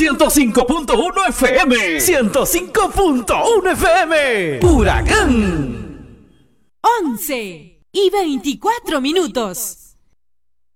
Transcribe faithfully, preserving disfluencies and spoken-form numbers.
ciento cinco punto uno F M. ciento cinco punto uno F M. Huracán. once y veinticuatro minutos.